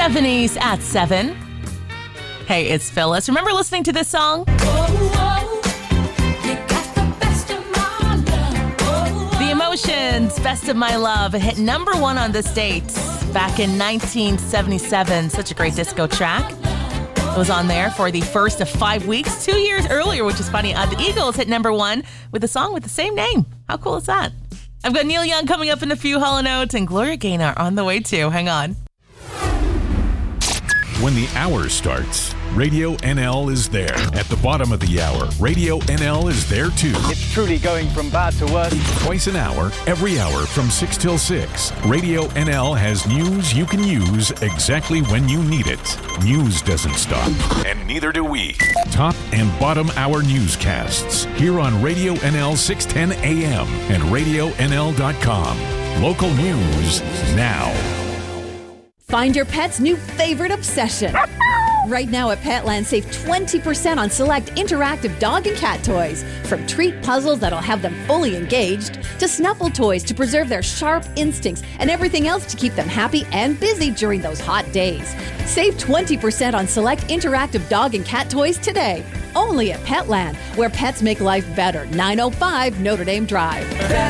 70s at 7. Hey, it's Phyllis. Remember listening to this song? The Emotions, Best of My Love. It hit number 1 on this date back in 1977. Such a great disco track. It was on there for the first of 5 weeks, 2 years earlier, which is funny. The Eagles hit number 1 with a song with the same name. How cool is that? I've got Neil Young coming up in a few, Hall & Oates, and Gloria Gaynor on the way too. Hang on. When the hour starts, Radio NL is there. At the bottom of the hour, Radio NL is there too. It's truly going from bad to worse. Twice an hour, every hour from 6 till 6. Radio NL has news you can use exactly when you need it. News doesn't stop, and neither do we. Top and bottom hour newscasts here on Radio NL 610 AM and RadioNL.com. Local news now. Find your pet's new favorite obsession. Right now at Petland, save 20% on select interactive dog and cat toys. From treat puzzles that'll have them fully engaged, to snuffle toys to preserve their sharp instincts, and everything else to keep them happy and busy during those hot days. Save 20% on select interactive dog and cat toys today. Only at Petland, where pets make life better. 905 Notre Dame Drive.